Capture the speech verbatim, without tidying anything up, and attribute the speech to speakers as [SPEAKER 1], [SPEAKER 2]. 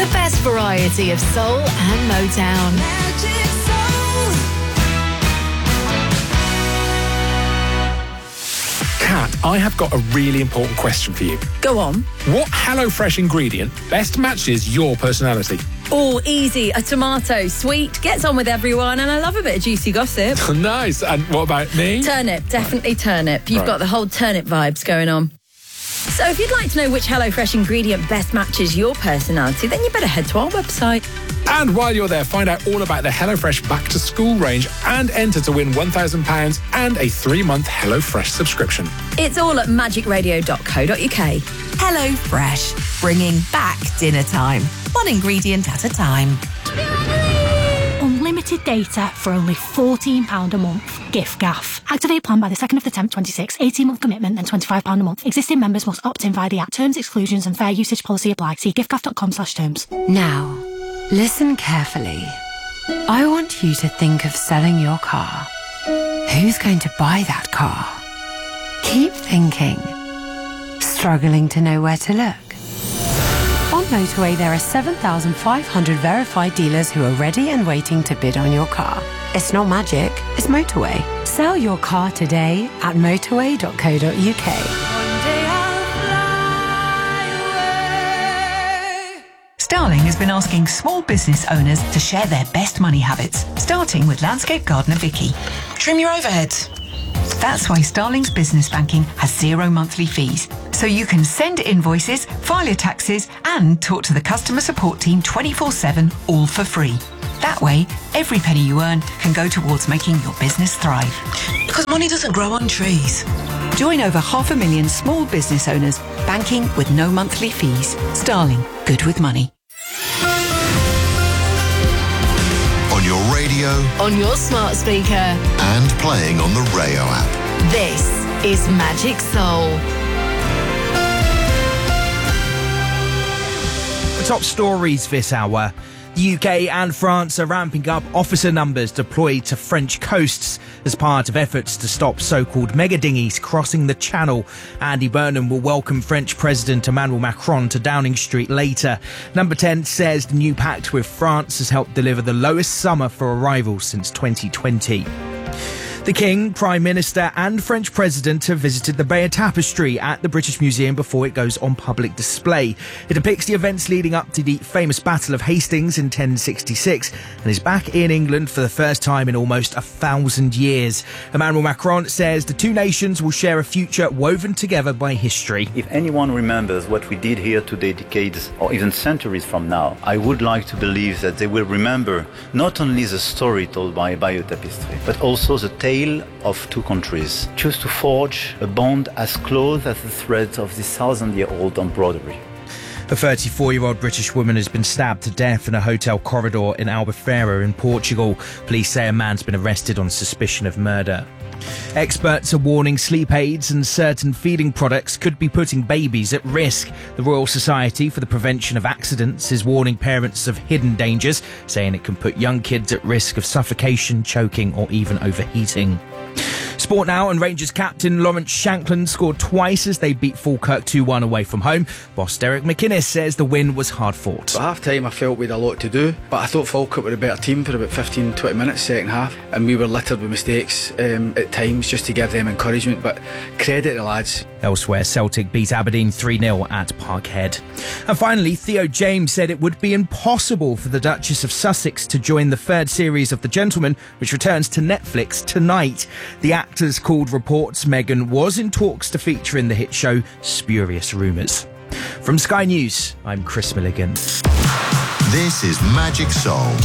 [SPEAKER 1] The best variety of soul and Motown.
[SPEAKER 2] Magic Soul.
[SPEAKER 3] Kat, I have got a really important question for you.
[SPEAKER 4] Go on.
[SPEAKER 3] What HelloFresh ingredient best matches your personality?
[SPEAKER 4] Oh, easy. A tomato. Sweet, gets on with everyone, and I love a bit of juicy gossip.
[SPEAKER 3] Nice. And what about me?
[SPEAKER 4] Turnip, definitely turnip. You've
[SPEAKER 3] Right.
[SPEAKER 4] got the whole turnip vibes going on. So if you'd like to know which HelloFresh ingredient best matches your personality, then you better head to our website.
[SPEAKER 3] And while you're there, find out all about the HelloFresh Back to School range and enter to win one thousand pounds and a three-month HelloFresh subscription.
[SPEAKER 4] It's all at magic radio dot co dot uk.
[SPEAKER 5] Hello Fresh, bringing back dinner time. One ingredient at a time.
[SPEAKER 6] Unlimited data for only fourteen pounds a month. Gift Gaff. Activate plan by the second of the tenth twenty-six. eighteen-month commitment, then twenty-five pounds a month. Existing members must opt in via the app. Terms, exclusions and fair usage policy apply. See giftgaff dot com slash terms.
[SPEAKER 7] Now, listen carefully. I want you to think of selling your car. Who's going to buy that car? Keep thinking. Struggling to know where to look? On Motorway, there are seven thousand five hundred verified dealers who are ready and waiting to bid on your car. It's not magic, it's Motorway. Sell your car today at motorway dot co dot uk.
[SPEAKER 8] Starling has been asking small business owners to share their best money habits, starting with landscape gardener Vicky.
[SPEAKER 9] Trim your overheads.
[SPEAKER 8] That's why Starling's business banking has zero monthly fees. So you can send invoices, file your taxes, and talk to the customer support team twenty-four seven, all for free. That way, every penny you earn can go towards making your business thrive.
[SPEAKER 9] Because money doesn't grow on trees.
[SPEAKER 8] Join over half a million small business owners, banking with no monthly fees. Starling, good with money.
[SPEAKER 10] On your radio
[SPEAKER 1] On your smart speaker.
[SPEAKER 10] and playing on the Rayo app.
[SPEAKER 1] This is Magic Soul.
[SPEAKER 11] The top stories this hour. The U K and France are ramping up officer numbers deployed to French coasts as part of efforts to stop so-called mega dinghies crossing the Channel. Andy Burnham will welcome French President Emmanuel Macron to Downing Street later. Number ten says the new pact with France has helped deliver the lowest summer for arrivals since twenty twenty. The King, Prime Minister and French President have visited the Bayeux Tapestry at the British Museum before it goes on public display. It depicts the events leading up to the famous Battle of Hastings in ten sixty-six and is back in England for the first time in almost a thousand years. Emmanuel Macron says the two nations will share a future woven together by history.
[SPEAKER 12] If anyone remembers what we did here today decades or even centuries from now, I would like to believe that they will remember not only the story told by Bayeux Tapestry, but also the tale of two countries. Choose to forge a bond as close as the threads of this thousand-year-old embroidery.
[SPEAKER 11] A thirty-four-year-old British woman has been stabbed to death in a hotel corridor in Albufeira in Portugal. Police say a man's been arrested on suspicion of murder. Experts are warning sleep aids and certain feeding products could be putting babies at risk. The Royal Society for the Prevention of Accidents is warning parents of hidden dangers, saying it can put young kids at risk of suffocation, choking or even overheating. Sport now, and Rangers captain Lawrence Shankland scored twice as they beat Falkirk two one away from home. Boss Derek McInnes says the win was hard fought.
[SPEAKER 13] At half time I felt we had a lot to do, but I thought Falkirk were a better team for about fifteen to twenty minutes second half, and we were littered with mistakes um, at times just to give them encouragement, but credit to the lads.
[SPEAKER 11] Elsewhere, Celtic beat Aberdeen three nil at Parkhead. And finally, Theo James said it would be impossible for the Duchess of Sussex to join the third series of The Gentleman, which returns to Netflix tonight. The actors called reports Meghan was in talks to feature in the hit show Spurious Rumours. From Sky News, I'm Chris Milligan.
[SPEAKER 10] This is Magic Soul.